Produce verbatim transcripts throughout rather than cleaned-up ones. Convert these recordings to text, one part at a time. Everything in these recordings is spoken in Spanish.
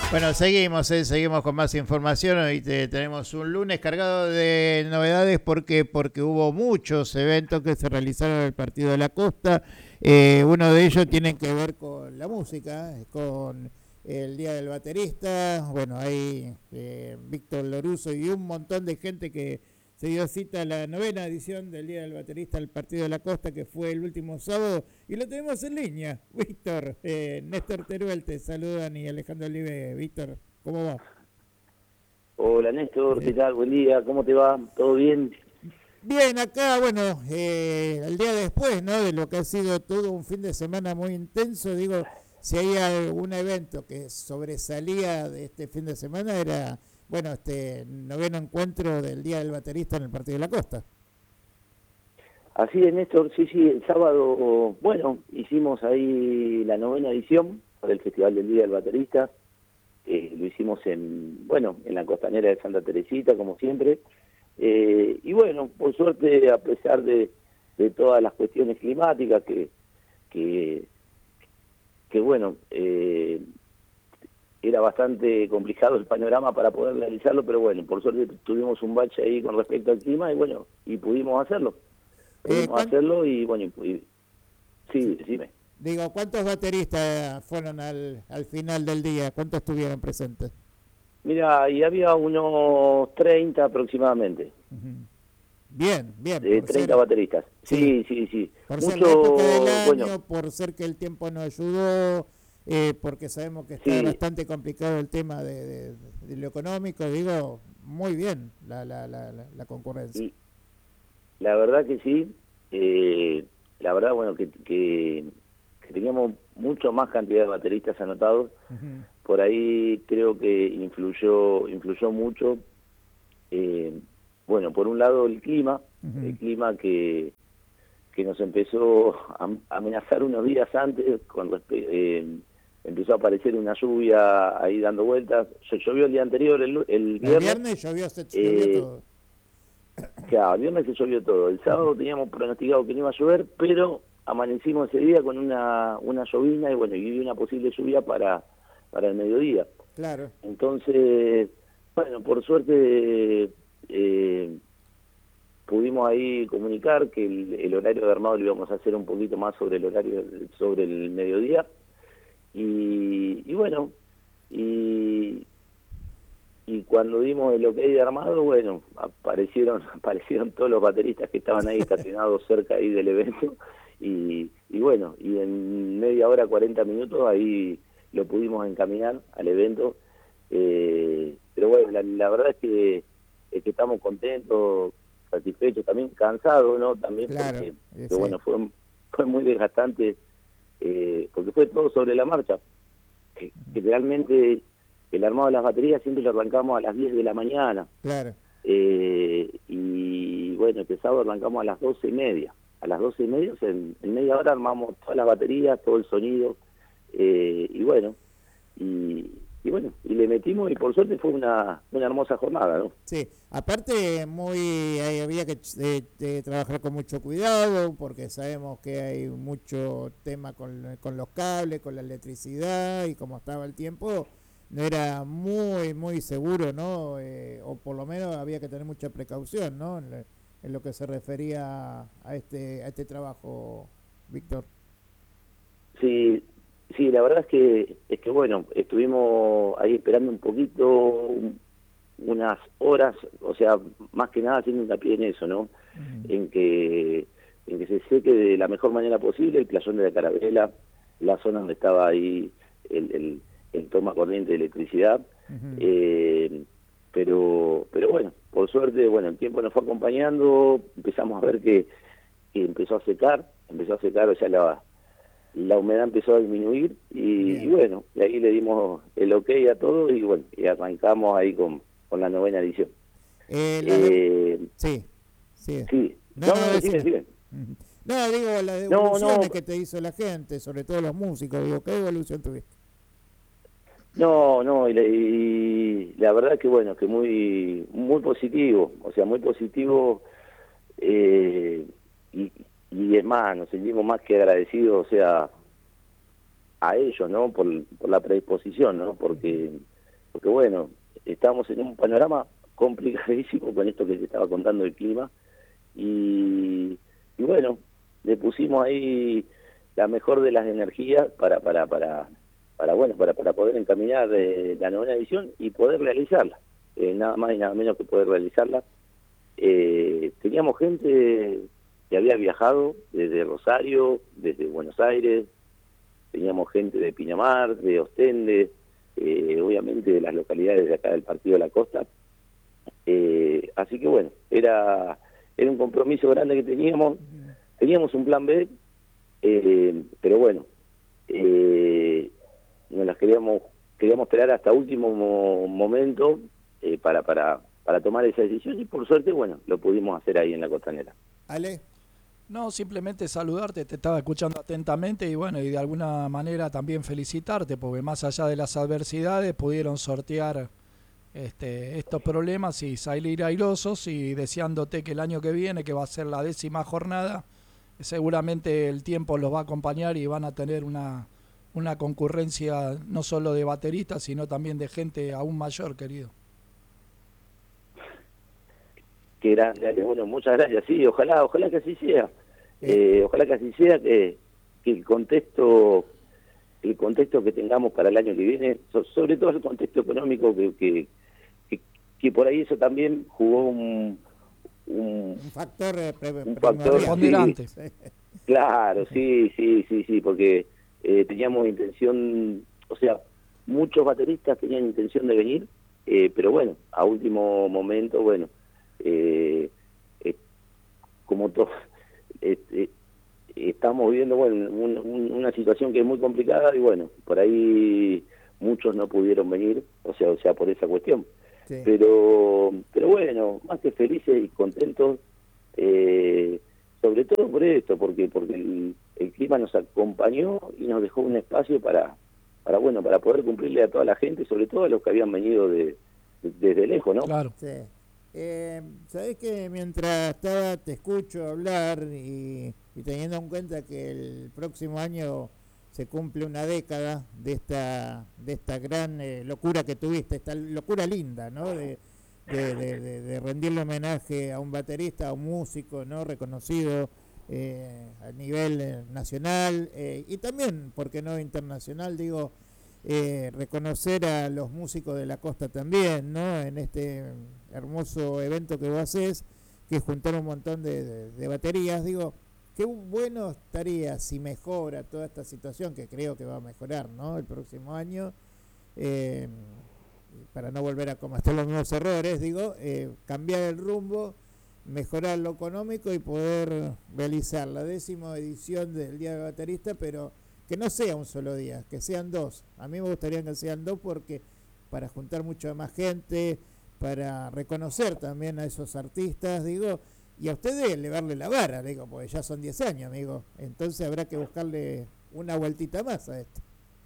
Bueno, seguimos, eh, seguimos con más información. Hoy te, tenemos un lunes cargado de novedades porque porque hubo muchos eventos que se realizaron en el Partido de la Costa. Eh, uno de ellos tiene que ver con la música, con el Día del Baterista. Bueno, hay eh, Víctor Loruso y un montón de gente que se dio cita a la novena edición del Día del Baterista del Partido de la Costa, que fue el último sábado, y lo tenemos en línea. Víctor, eh, Néstor Teruel te saludan y Alejandro Olive. Víctor, ¿cómo va? Hola Néstor, ¿qué tal? Buen día, ¿cómo te va? ¿Todo bien? Bien, acá, bueno, eh, el día después, ¿no? De lo que ha sido todo un fin de semana muy intenso, digo, si hay algún evento que sobresalía de este fin de semana era, bueno, este noveno encuentro del Día del Baterista en el Partido de la Costa. Así es, Néstor, sí, sí, el sábado, bueno, hicimos ahí la novena edición para el Festival del Día del Baterista. Eh, lo hicimos en, bueno, en la costanera de Santa Teresita, como siempre. Eh, y bueno, por suerte, a pesar de, de todas las cuestiones climáticas que, que, que bueno, eh, era bastante complicado el panorama para poder realizarlo, pero bueno, por suerte tuvimos un bache ahí con respecto al clima y bueno, y pudimos hacerlo. Eh, Pudimos hacerlo y bueno, y, y, sí, decime. Digo, ¿cuántos bateristas fueron al, al final del día? ¿Cuántos estuvieron presentes? Mira, y había unos treinta aproximadamente. Uh-huh. Bien, bien. De treinta ser, bateristas. Sí, sí, sí, sí. Por Mucho, ser la época del año, bueno, por ser que el tiempo no ayudó, eh, porque sabemos que está sí, bastante complicado el tema de, de, de lo económico, digo, muy bien la, la, la, la concurrencia. y la verdad que sí. Eh, la verdad, bueno, que, que, que teníamos mucho más cantidad de bateristas anotados. Uh-huh. Por ahí creo que influyó, influyó mucho. Eh, bueno, por un lado el clima, uh-huh. el clima que que nos empezó a amenazar unos días antes, cuando eh, empezó a aparecer una lluvia ahí dando vueltas. Llovió el día anterior, el, el viernes. El viernes llovió, se llovió eh, todo. Claro, el viernes se llovió todo. El sábado teníamos pronosticado que no iba a llover, pero amanecimos ese día con una una llovina y bueno, y una posible lluvia para, para el mediodía. Claro. Entonces, bueno, por suerte... Eh, pudimos ahí comunicar que el, el horario de armado lo íbamos a hacer un poquito más sobre el horario, sobre el mediodía. Y, y bueno, y, y cuando dimos el ok de armado, bueno, aparecieron aparecieron todos los bateristas que estaban ahí estacionados cerca ahí del evento. Y, y bueno, y en media hora, cuarenta minutos, ahí lo pudimos encaminar al evento. Eh, pero bueno, la, la verdad es que, es que estamos contentos, satisfecho, también cansado, ¿no? También claro, porque, sí. que, bueno, fue fue muy desgastante, eh, porque fue todo sobre la marcha. Que, que realmente el armado de las baterías siempre lo arrancamos a las diez de la mañana. Claro. Eh, y bueno, este sábado arrancamos a las doce y media. A las doce y media, o sea, en, en media hora armamos todas las baterías, todo el sonido, eh, y bueno, y... y bueno, y le metimos y por suerte fue una, una hermosa jornada, ¿no? Sí, aparte muy eh, había que eh, eh, trabajar con mucho cuidado porque sabemos que hay mucho tema con, con los cables, con la electricidad y como estaba el tiempo no era muy muy seguro, ¿no? Eh, o por lo menos había que tener mucha precaución, ¿no? En, en lo que se refería a este a este trabajo, Víctor. Sí. Sí, la verdad es que, es que bueno, estuvimos ahí esperando un poquito, un, unas horas, o sea, más que nada haciendo hincapié en eso, ¿no? Uh-huh. En que en que se seque de la mejor manera posible el playón de la Carabela, la zona donde estaba ahí el, el, el toma corriente de electricidad. Uh-huh. eh, pero pero bueno, por suerte, bueno, el tiempo nos fue acompañando, empezamos a ver que, que empezó a secar, empezó a secar, o sea, la... la humedad empezó a disminuir y, y bueno, y ahí le dimos el ok a todo y bueno, y arrancamos ahí con, con la novena edición. Eh, la de... eh, sí, sí. Sí. No, No, no, no, decime, decime. No, digo, las devoluciones no, no. que te hizo la gente, sobre todo los músicos, digo, ¿qué devolución tuviste? No, no, y la, y la verdad que bueno, que muy muy positivo, o sea, muy positivo, eh, y y es más, nos sentimos más que agradecidos, o sea, a ellos, ¿no? Por, por la predisposición, ¿no? Porque porque bueno, estamos en un panorama complicadísimo con esto que te estaba contando del clima, y, y bueno, le pusimos ahí la mejor de las energías para para para para bueno para para poder encaminar eh, la novena edición y poder realizarla, eh, nada más y nada menos que poder realizarla. Eh, teníamos gente que había viajado desde Rosario, desde Buenos Aires, teníamos gente de Pinamar, de Ostende, eh, obviamente de las localidades de acá del Partido de la Costa. Eh, así que bueno, era, era un compromiso grande que teníamos, teníamos un plan B, eh, pero bueno, eh, nos las queríamos, queríamos esperar hasta último mo momento eh, para, para, para tomar esa decisión, y por suerte, bueno, lo pudimos hacer ahí en la Costanera. Ale. No, simplemente saludarte, te estaba escuchando atentamente y bueno, y de alguna manera también felicitarte, porque más allá de las adversidades pudieron sortear este, estos problemas y salir airosos, y deseándote que el año que viene, que va a ser la décima jornada, seguramente el tiempo los va a acompañar y van a tener una, una concurrencia no solo de bateristas, sino también de gente aún mayor, querido. Qué grande, bueno, muchas gracias, sí, ojalá, ojalá que así sea, eh, ojalá que así sea, que, que el contexto, el contexto que tengamos para el año que viene, so, sobre todo el contexto económico, que, que, que, que por ahí eso también jugó un, un, un factor, eh, pre, un factor preponderante. Sí, claro, sí, sí, sí, sí, porque eh, teníamos intención, o sea, muchos bateristas tenían intención de venir, eh, pero bueno, a último momento, bueno, Eh, eh, como todos eh, eh, estamos viviendo bueno un, un, una situación que es muy complicada, y bueno, por ahí muchos no pudieron venir, o sea o sea por esa cuestión, sí. pero pero bueno, más que felices y contentos, eh, sobre todo por esto, porque porque el, el clima nos acompañó y nos dejó un espacio para para bueno para poder cumplirle a toda la gente, sobre todo a los que habían venido de, de desde lejos, ¿no? Claro. Sí. Eh, Sabés que mientras estaba, te escucho hablar y, y teniendo en cuenta que el próximo año se cumple una década de esta de esta gran eh, locura que tuviste, esta locura linda, ¿no? De, de, de, de, de rendirle homenaje a un baterista, a un músico, ¿no? Reconocido eh, a nivel eh, nacional eh, y también, ¿por qué no internacional? Digo, Eh, reconocer a los músicos de la costa también, ¿no? En este hermoso evento que vos hacés, que es juntar un montón de, de, de baterías. Digo, qué bueno estaría si mejora toda esta situación, que creo que va a mejorar, ¿no? El próximo año, eh, para no volver a cometer los mismos errores, digo, eh, cambiar el rumbo, mejorar lo económico y poder realizar la décima edición del Día del Baterista, pero que no sea un solo día, que sean dos. A mí me gustaría que sean dos, porque para juntar mucha más gente, para reconocer también a esos artistas, digo, y a ustedes elevarle la vara, digo, porque ya son diez años, amigo. Entonces habrá que buscarle una vueltita más a esto.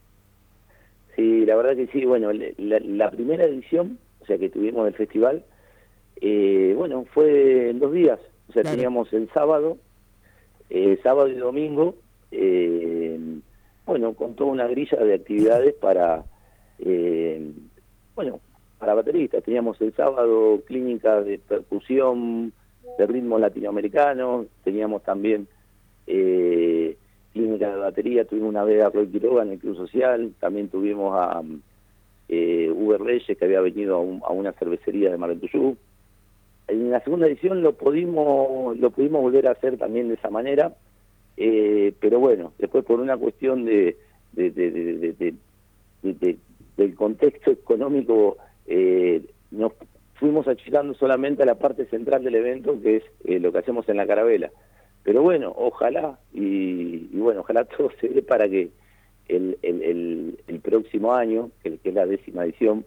Sí, la verdad que sí. Bueno, la, la primera edición, o sea, que tuvimos del festival, eh, bueno, fue en dos días. O sea, claro, teníamos el sábado, eh, sábado y domingo, eh, bueno, con toda una grilla de actividades para, eh, bueno, para bateristas. Teníamos el sábado clínica de percusión, de ritmos latinoamericanos, teníamos también eh, clínica de batería, tuvimos una vez a Roy Quiroga en el Club Social, también tuvimos a eh, Uber Reyes, que había venido a, un, a una cervecería de Marentuyú. En la segunda edición lo pudimos, lo pudimos volver a hacer también de esa manera. Eh, pero bueno, después por una cuestión de, de, de, de, de, de, de, de del contexto económico, eh, nos fuimos achicando solamente a la parte central del evento, que es eh, lo que hacemos en la Carabela. Pero bueno, ojalá, y, y bueno, ojalá todo se dé para que el, el, el, el próximo año, que, que es la décima edición,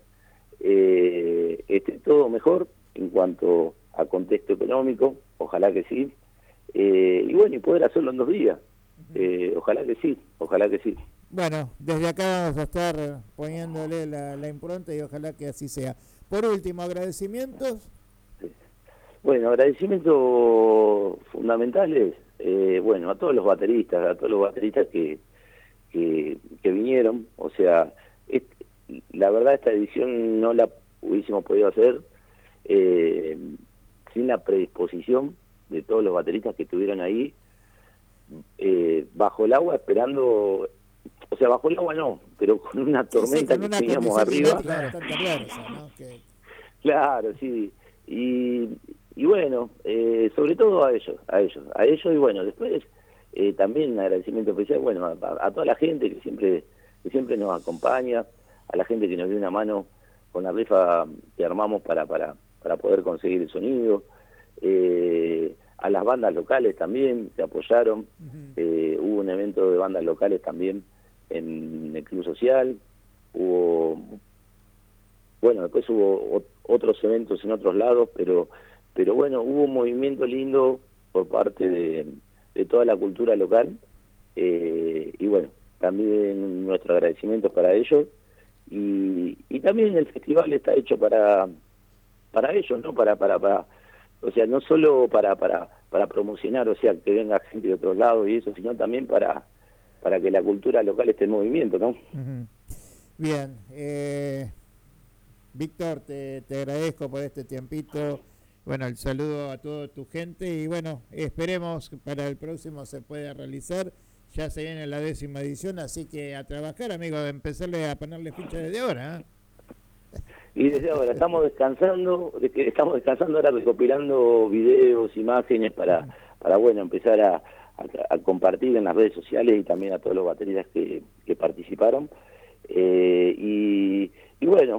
eh, esté todo mejor en cuanto a contexto económico, ojalá que sí. Eh, y bueno, y poder hacerlo en dos días. Eh, ojalá que sí, ojalá que sí. Bueno, desde acá vamos a estar poniéndole la, la impronta y ojalá que así sea. Por último, agradecimientos. Sí. Bueno, agradecimientos fundamentales, eh, bueno, a todos los bateristas, a todos los bateristas que, que, que vinieron. O sea, es, la verdad esta edición no la hubiésemos podido hacer eh, sin la predisposición de todos los bateristas que estuvieron ahí eh, bajo el agua esperando, o sea, bajo el agua no, pero con una tormenta sí, sí, con una que teníamos arriba. Claro, claro, ¿no? que... claro, sí. Y, y bueno, eh, sobre todo a ellos, a ellos, a ellos y bueno, después eh, también un agradecimiento especial, bueno, a, a toda la gente que siempre, que siempre nos acompaña, a la gente que nos dio una mano con la rifa que armamos para, para, para poder conseguir el sonido, eh, a las bandas locales también se apoyaron, uh-huh. eh, hubo un evento de bandas locales también en el Club Social, hubo, bueno, después hubo otros eventos en otros lados, pero pero bueno, hubo un movimiento lindo por parte de, de toda la cultura local, eh, y bueno, también nuestro agradecimiento para ellos, y, y también el festival está hecho para para ellos, ¿no? Para, para, para, o sea, no solo para, para, para promocionar, o sea, que venga gente de otros lados y eso, sino también para para que la cultura local esté en movimiento, ¿no? Uh-huh. Bien, eh, Víctor, te, te agradezco por este tiempito, bueno, el saludo a toda tu gente y bueno, esperemos que para el próximo se pueda realizar, ya se viene la décima edición, así que a trabajar, amigos, a empezarle a ponerle ficha desde ahora, ¿eh? Y desde ahora estamos descansando, estamos descansando ahora recopilando videos, imágenes para, para bueno, empezar a A, a compartir en las redes sociales y también a todos los bateristas que, que participaron eh, y, y bueno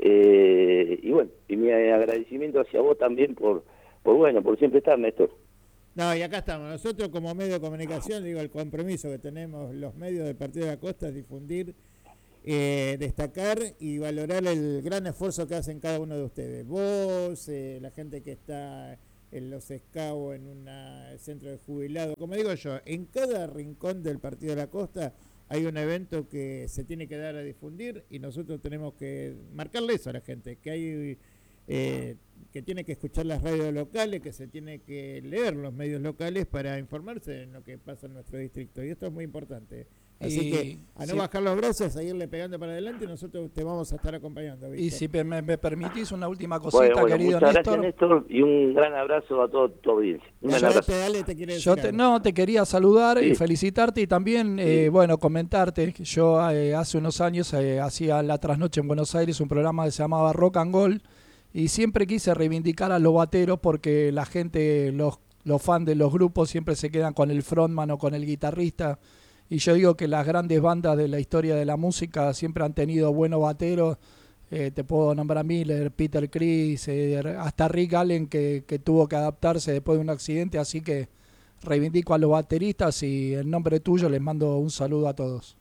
eh, y bueno y mi agradecimiento hacia vos también por por bueno por siempre estar, Néstor. No, y acá estamos nosotros como medio de comunicación, digo, el compromiso que tenemos los medios del Partido de la Costa es difundir, eh, destacar y valorar el gran esfuerzo que hacen cada uno de ustedes, vos, eh, la gente que está en los escabos, en un centro de jubilados, como digo yo, en cada rincón del Partido de la Costa hay un evento que se tiene que dar a difundir y nosotros tenemos que marcarle eso a la gente, que hay eh, que tiene que escuchar las radios locales, que se tiene que leer los medios locales para informarse en lo que pasa en nuestro distrito, y esto es muy importante. Así y, que a no sí. bajar los brazos, a seguirle pegando para adelante y nosotros te vamos a estar acompañando, ¿viste? Y si me, me permitís una última cosita, bueno, bueno, querido muchas Néstor. Gracias, Néstor, y un gran abrazo a toda tu audiencia. Un gran abrazo. Dale, te quiere yo te, no, te quería saludar sí. y felicitarte y también, sí. eh, bueno, comentarte que yo eh, hace unos años eh, hacía la trasnoche en Buenos Aires un programa que se llamaba Rock and Gold y siempre quise reivindicar a los bateros porque la gente, los, los fans de los grupos siempre se quedan con el frontman o con el guitarrista. Y yo digo que las grandes bandas de la historia de la música siempre han tenido buenos bateros. Eh, te puedo nombrar a Miller, Peter Criss, eh, hasta Rick Allen que, que tuvo que adaptarse después de un accidente. Así que reivindico a los bateristas y en nombre tuyo les mando un saludo a todos.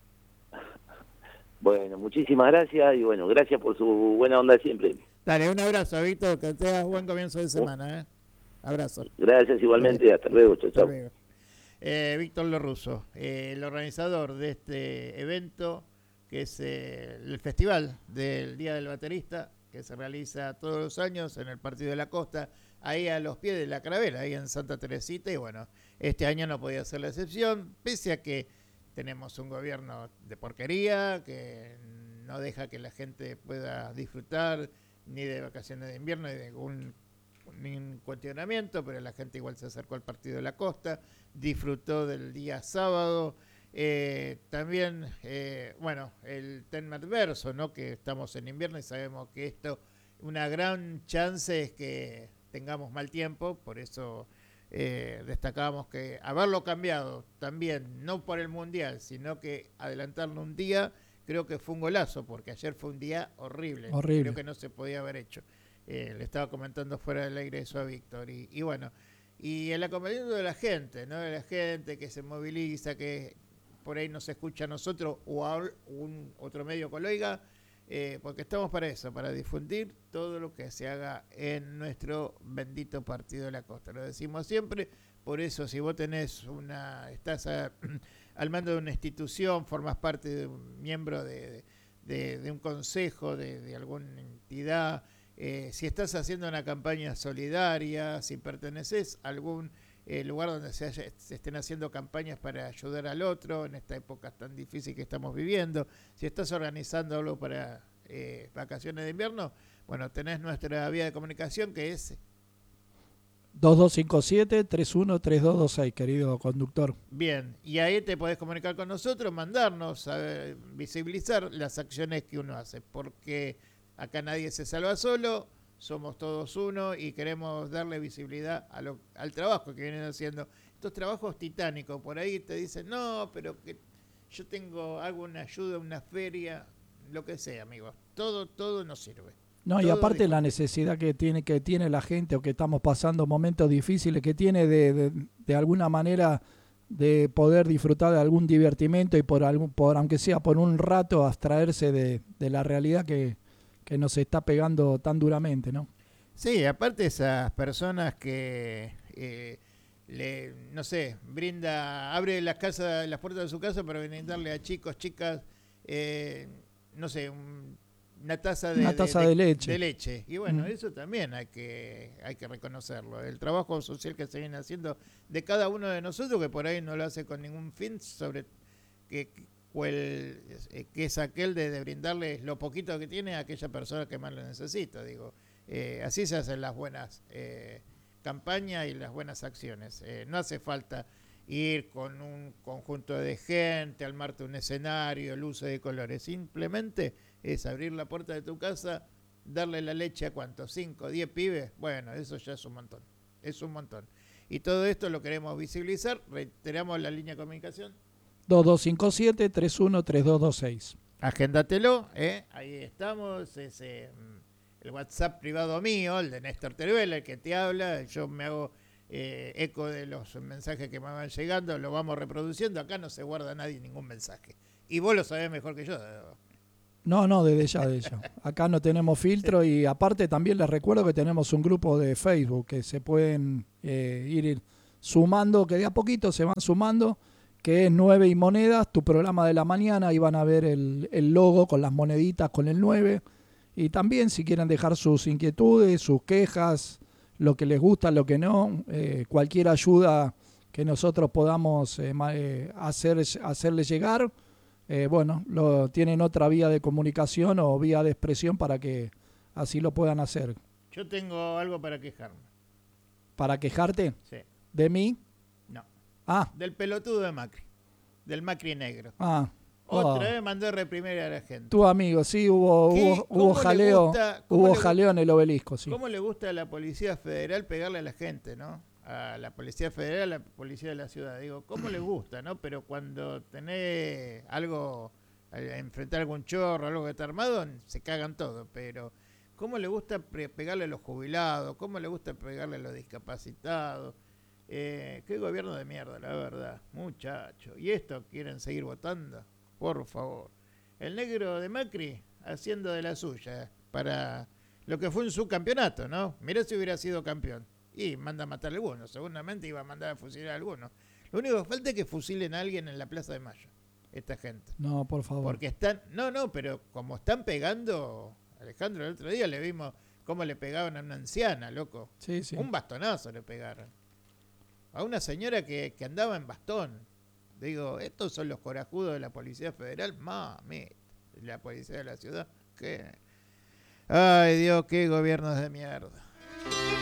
Bueno, muchísimas gracias y bueno, gracias por su buena onda siempre. Dale, un abrazo, Víctor, que tengas buen comienzo de semana. ¿eh? Abrazo. Gracias igualmente, Dale. Hasta luego, chao, chao. Eh, Víctor Lorusso, eh, el organizador de este evento, que es eh, el festival del Día del Baterista, que se realiza todos los años en el Partido de la Costa, ahí a los pies de la Carabela, ahí en Santa Teresita, y bueno, este año no podía ser la excepción, pese a que tenemos un gobierno de porquería, que no deja que la gente pueda disfrutar ni de vacaciones de invierno, ni de ningún ningún cuestionamiento, pero la gente igual se acercó al Partido de la Costa, disfrutó del día sábado, eh, también, eh, bueno, el tema adverso, ¿no? Que estamos en invierno y sabemos que esto, una gran chance es que tengamos mal tiempo, por eso eh, destacábamos que haberlo cambiado también, no por el Mundial, sino que adelantarlo un día, creo que fue un golazo, porque ayer fue un día horrible, horrible. Creo que no se podía haber hecho. Eh, le estaba comentando fuera del aire eso a Víctor y, y bueno, y el acompañamiento de la gente, ¿no? De la gente que se moviliza, que por ahí nos escucha a nosotros o a un otro medio que lo oiga, eh, porque estamos para eso, para difundir todo lo que se haga en nuestro bendito Partido de la Costa. Lo decimos siempre, por eso si vos tenés una, estás a, al mando de una institución, formas parte de un miembro de, de, de un consejo, de, de alguna entidad, Eh, si estás haciendo una campaña solidaria, si perteneces a algún eh, lugar donde se, haya, se estén haciendo campañas para ayudar al otro en esta época tan difícil que estamos viviendo, si estás organizando algo para eh, vacaciones de invierno, bueno, tenés nuestra vía de comunicación que es dos dos cinco siete, tres uno tres dos dos seis, querido conductor. bien, y ahí te podés comunicar con nosotros, mandarnos, a ver, visibilizar las acciones que uno hace, porque acá nadie se salva solo, somos todos uno y queremos darle visibilidad a lo, al trabajo que vienen haciendo. Estos trabajos titánicos, por ahí te dicen, no, pero que yo tengo, hago una ayuda, una feria, lo que sea, amigos. Todo, todo nos sirve. No, y aparte la necesidad que tiene que tiene la gente, o que estamos pasando momentos difíciles, que tiene de, de, de alguna manera de poder disfrutar de algún divertimento y por algún, por aunque sea por un rato, abstraerse de, de la realidad que, que nos está pegando tan duramente, ¿no? Sí, aparte esas personas que eh, le, no sé, brinda, abre las casas, las puertas de su casa para brindarle a chicos, chicas, eh, no sé, un una taza de, una taza de, de, de leche. de leche. Y bueno, mm. eso también hay que hay que reconocerlo. El trabajo social que se viene haciendo de cada uno de nosotros, que por ahí no lo hace con ningún fin, sobre que, o el, que es aquel de, de brindarle lo poquito que tiene a aquella persona que más lo necesita. Digo, eh, así se hacen las buenas eh, campañas y las buenas acciones. Eh, no hace falta ir con un conjunto de gente, armarte un escenario, luces de colores. Simplemente es abrir la puerta de tu casa, darle la leche a ¿cuántos? ¿cinco, diez pibes? Bueno, eso ya es un montón. Es un montón. Y todo esto lo queremos visibilizar. Reiteramos la línea de comunicación. dos dos cinco siete, tres uno tres dos dos seis. Agéndatelo, ¿eh? Ahí estamos. Es eh, el WhatsApp privado mío, el de Néstor Teruel, el que te habla. Yo me hago Eh, eco de los mensajes que me van llegando, lo vamos reproduciendo. Acá no se guarda nadie ningún mensaje. Y vos lo sabés mejor que yo. No, no, desde ya, desde ya. Acá no tenemos filtro y aparte también les recuerdo que tenemos un grupo de Facebook que se pueden eh, ir sumando, que de a poquito se van sumando, que es nueve y Monedas, tu programa de la mañana. Ahí van a ver el, el logo con las moneditas, con el nueve. Y también si quieren dejar sus inquietudes, sus quejas, lo que les gusta, lo que no, eh, cualquier ayuda que nosotros podamos eh, eh, hacer, hacerles llegar, eh, bueno, lo, tienen otra vía de comunicación o vía de expresión para que así lo puedan hacer. Yo tengo algo para quejarme. ¿Para quejarte? Sí. ¿De mí? No. Ah. Del pelotudo de Macri. Del Macri negro. Ah. Otra oh. vez mandé reprimir a la gente. Tu amigo, sí, hubo, hubo, hubo jaleo, gusta, hubo le, jaleo en el Obelisco, sí. ¿Cómo le gusta a la Policía Federal pegarle a la gente, no? A la Policía Federal, a la Policía de la Ciudad. Digo, ¿cómo le gusta, no? Pero cuando tenés algo, a enfrentar algún chorro, algo que está armado, se cagan todo. Pero, ¿cómo le gusta pegarle a los jubilados? ¿Cómo le gusta pegarle a los discapacitados? Eh, qué gobierno de mierda, la verdad, muchacho. ¿Y esto quieren seguir votando? Por favor. El negro de Macri haciendo de la suya para lo que fue un subcampeonato, ¿no? Mirá si hubiera sido campeón. Y manda a matar a algunos. Seguramente iba a mandar a fusilar a algunos. Lo único que falta es que fusilen a alguien en la Plaza de Mayo. Esta gente. No, por favor. Porque están... No, no, pero como están pegando... Alejandro, el otro día le vimos cómo le pegaban a una anciana, loco. Sí, sí. Un bastonazo le pegaron. A una señora que, que andaba en bastón. Digo, estos son los corajudos de la Policía Federal. Mami, la Policía de la Ciudad. ¿Qué? Ay, Dios, qué gobiernos de mierda.